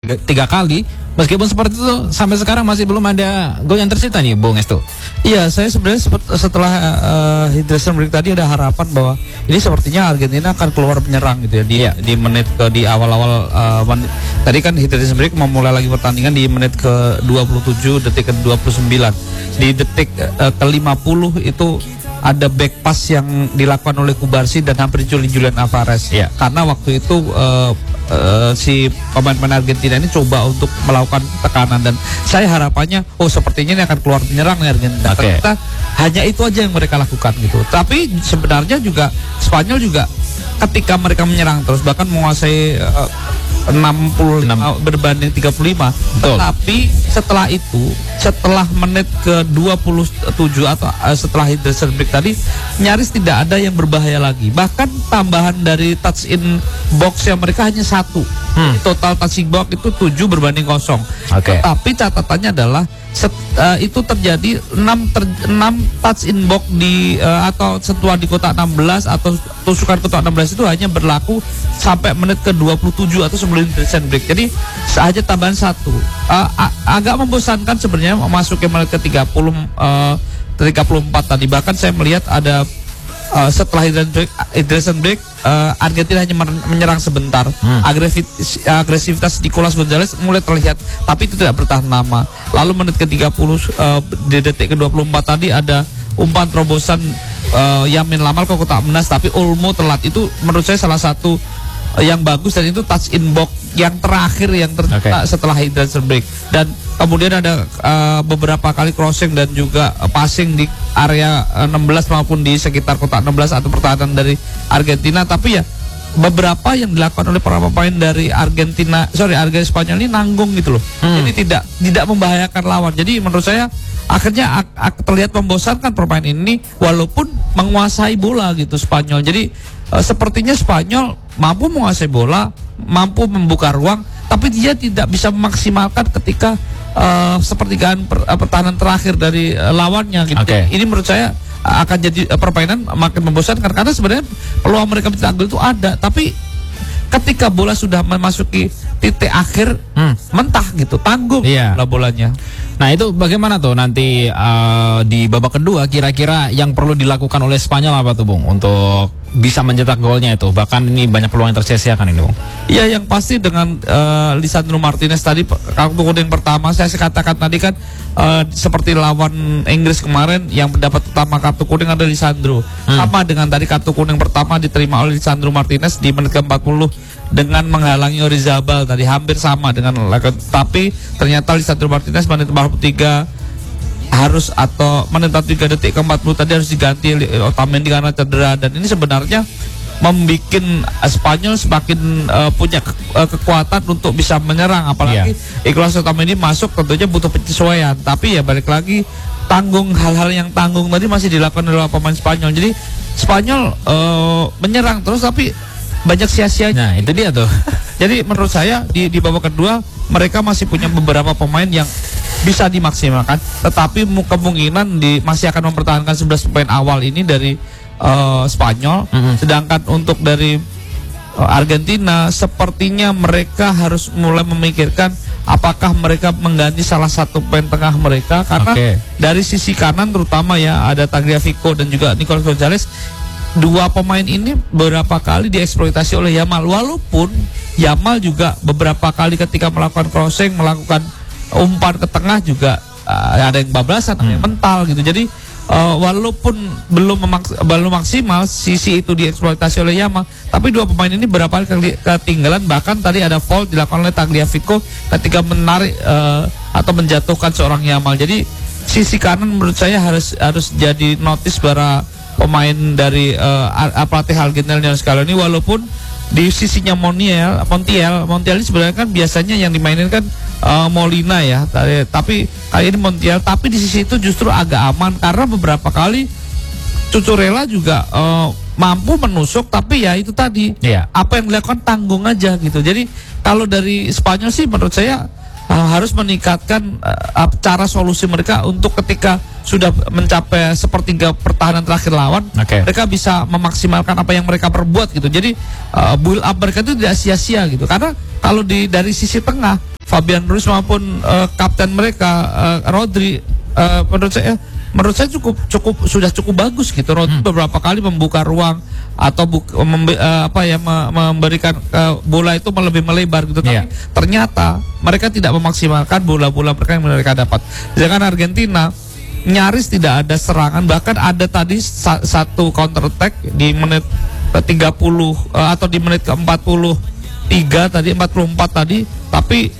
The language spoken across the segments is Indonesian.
tiga kali. Meskipun seperti itu sampai sekarang masih belum ada gol yang tercipta nih, Bung Estu. Iya, saya sebenarnya setelah hydration break tadi ada harapan bahwa ini sepertinya Argentina akan keluar menyerang gitu ya di menit di awal-awal tadi kan hydration break memulai lagi pertandingan di menit ke 27 detik ke 29. Di detik ke 50 itu ada back pass yang dilakukan oleh Kubarsi dan hampir Julian Alvarez. Ya. Karena waktu itu si pemain-pemain Argentina ini coba untuk melakukan tekanan dan saya harapannya sepertinya ini akan keluar menyerang nih Argentina. Ternyata hanya itu aja yang mereka lakukan gitu. Tapi sebenarnya juga Spanyol juga ketika mereka menyerang terus bahkan menguasai 60 berbanding 35. Betul. Tetapi setelah itu, setelah menit ke 27 atau setelah hydration break tadi nyaris tidak ada yang berbahaya lagi. Bahkan tambahan dari touch in box yang mereka hanya 1. Total touch in box itu 7 berbanding 0. Tapi catatannya adalah itu terjadi 6 touch in box di atau sentuhan di kotak 16 atau tusukan kotak 16 itu hanya berlaku sampai menit ke 27 atau sebelum hydration break. Jadi saja tambahan 1. Agak membosankan sebenarnya memasuki menit ke 34 tadi. Bahkan saya melihat ada setelah hydration break Argentina hanya menyerang sebentar. Agresivitas Nicolas Gonzalez mulai terlihat, tapi itu tidak bertahan lama. Lalu menit ke 30 di detik ke 24 tadi ada umpan terobosan Yamin Lamal ke kotak 16, tapi Olmo telat. Itu menurut saya salah satu yang bagus dan itu touch in box yang terakhir yang tercipta setelah hydration break. Dan kemudian ada beberapa kali crossing dan juga passing di area 16 maupun di sekitar kotak 16 atau pertahanan dari Argentina. Tapi ya beberapa yang dilakukan oleh para pemain dari Argentina Spanyol ini nanggung gitu loh. Jadi tidak membahayakan lawan. Jadi menurut saya akhirnya terlihat membosankan permain ini walaupun menguasai bola gitu Spanyol. Jadi sepertinya Spanyol mampu menguasai bola, mampu membuka ruang, tapi dia tidak bisa memaksimalkan ketika sepertigaan pertahanan terakhir dari lawannya gitu. Ini menurut saya akan jadi permainan makin membosankan karena sebenarnya peluang mereka mencetak gol itu ada, tapi ketika bola sudah memasuki titik akhir mentah gitu, tanggung bolanya. Nah itu bagaimana tuh nanti di babak kedua kira-kira yang perlu dilakukan oleh Spanyol apa tuh Bung untuk bisa mencetak golnya itu? Bahkan ini banyak peluang yang tersia-siakan ini Bung. Iya, yang pasti dengan Lisandro Martinez tadi kartu kuning pertama saya katakan tadi kan seperti lawan Inggris kemarin yang mendapat utama kartu kuning ada Lisandro. Sama dengan tadi kartu kuning pertama diterima oleh Lisandro Martinez di menit ke-40 dengan menghalangi Orizabal tadi, hampir sama dengan tapi ternyata Lisandro Martinez menit 43 harus atau menit 3 detik ke-40 tadi harus diganti Otamendi karena cedera, dan ini sebenarnya membuat Spanyol semakin punya kekuatan untuk bisa menyerang, apalagi Nicolas Otamendi masuk tentunya butuh penyesuaian, tapi ya balik lagi hal-hal yang tanggung tadi masih dilakukan oleh pemain Spanyol. Jadi Spanyol menyerang terus tapi banyak sia-sianya. Nah itu dia tuh. Jadi menurut saya di babak kedua mereka masih punya beberapa pemain yang bisa dimaksimalkan, tetapi kemungkinan masih akan mempertahankan 11 pemain awal ini dari Spanyol. Sedangkan untuk dari Argentina sepertinya mereka harus mulai memikirkan apakah mereka mengganti salah satu pemain tengah mereka, karena dari sisi kanan terutama ya ada Tagliafico dan juga Nicolas Gonzalez. Dua pemain ini beberapa kali dieksploitasi oleh Yamal, walaupun Yamal juga beberapa kali ketika melakukan crossing, melakukan umpan ke tengah juga ada yang bablasan, ada yang mental gitu. Jadi walaupun belum maksimal sisi itu dieksploitasi oleh Yamal, tapi dua pemain ini beberapa kali ketinggalan. Bahkan tadi ada foul dilakukan oleh Tagliafico ketika menarik atau menjatuhkan seorang Yamal. Jadi sisi kanan menurut saya harus jadi notice para pemain dari pelatih Argentina Scaloni. Walaupun di sisinya Montiel ini sebenarnya kan biasanya yang dimainin kan Molina ya, tapi kali ini Montiel, tapi di sisi itu justru agak aman karena beberapa kali Cucurella juga mampu menusuk, tapi ya itu tadi apa yang dilakukan tanggung aja gitu. Jadi kalau dari Spanyol sih menurut saya harus meningkatkan cara solusi mereka untuk ketika sudah mencapai sepertiga pertahanan terakhir lawan, mereka bisa memaksimalkan apa yang mereka perbuat gitu. Jadi build up mereka itu tidak sia-sia gitu. Karena kalau dari sisi tengah Fabian Ruiz maupun kapten mereka Rodri, menurut saya sudah cukup bagus gitu. Rodri beberapa kali membuka ruang atau memberikan bola itu lebih melebar gitu. Tapi ternyata mereka tidak memaksimalkan bola-bola mereka yang mereka dapat. Sedangkan Argentina nyaris tidak ada serangan, bahkan ada tadi satu counter attack di menit 30 atau di menit ke-43 tadi, 44 tadi, tapi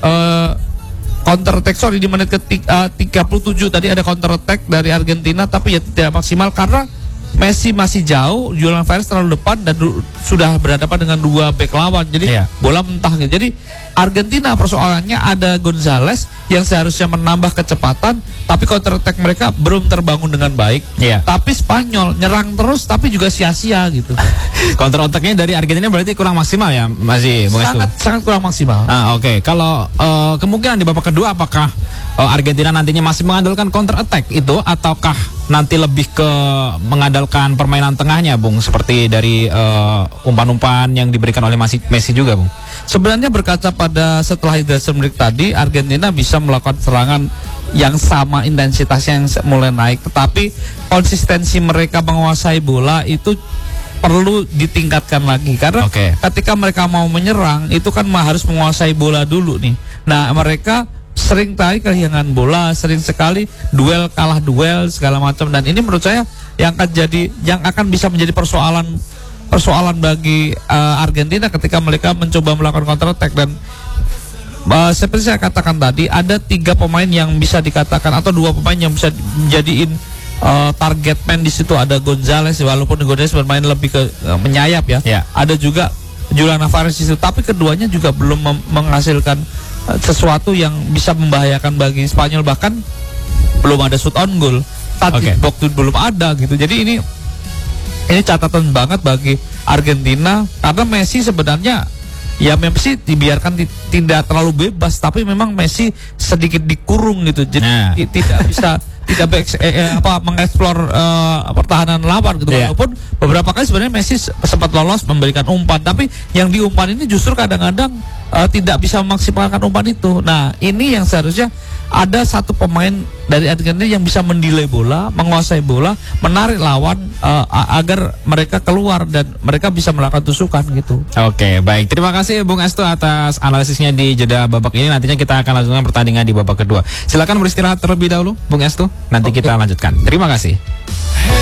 counter attack di menit ke-37 tadi ada counter attack dari Argentina, tapi ya tidak maksimal karena Messi masih jauh, Julian Alvarez terlalu depan dan sudah berhadapan dengan dua bek lawan, jadi bola mentah gitu. Jadi Argentina persoalannya ada Gonzalez yang seharusnya menambah kecepatan, tapi counter attack mereka belum terbangun dengan baik. Tapi Spanyol nyerang terus tapi juga sia-sia gitu. Counter attack-nya dari Argentina berarti kurang maksimal ya, masih sangat kurang maksimal. Oke. Kalau kemungkinan di babak kedua apakah Argentina nantinya masih mengandalkan counter attack itu, ataukah nanti lebih ke mengandalkan permainan tengahnya, Bung, seperti dari umpan-umpan yang diberikan oleh Messi juga, Bung? Sebenarnya berkaca pada setelah hydration break tadi, Argentina bisa melakukan serangan yang sama intensitasnya yang mulai naik, tetapi konsistensi mereka menguasai bola itu perlu ditingkatkan lagi karena ketika mereka mau menyerang itu kan harus menguasai bola dulu nih. Nah, mereka sering kali kehilangan bola, sering sekali kalah duel segala macam, dan ini menurut saya yang akan bisa menjadi persoalan bagi Argentina ketika mereka mencoba melakukan counter attack. Dan seperti saya katakan tadi, ada 3 pemain yang bisa dikatakan atau 2 pemain yang bisa menjadiin target man di situ. Ada Gonzalez, walaupun Gonzalez bermain lebih ke menyayap ya. Ada juga Julian Alvarez di situ, tapi keduanya juga belum menghasilkan sesuatu yang bisa membahayakan bagi Spanyol, bahkan belum ada shoot on goal. Waktu belum ada gitu. Jadi ini catatan banget bagi Argentina karena Messi sebenarnya dibiarkan tidak terlalu bebas, tapi memang Messi sedikit dikurung gitu. Jadi tidak mengeksplor pertahanan lawan gitu. Walaupun beberapa kali sebenarnya Messi sempat lolos memberikan umpan, tapi yang diumpan ini justru kadang-kadang tidak bisa memaksimalkan umpan itu. Nah, ini yang seharusnya ada satu pemain dari Argentina yang bisa mendelay bola, menguasai bola, menarik lawan agar mereka keluar dan mereka bisa melakukan tusukan gitu. Oke, baik. Terima kasih Bung Estu atas analisisnya di jeda babak ini. Nantinya kita akan lanjutkan pertandingan di babak kedua. Silakan beristirahat terlebih dahulu, Bung Estu. Nanti kita lanjutkan. Terima kasih.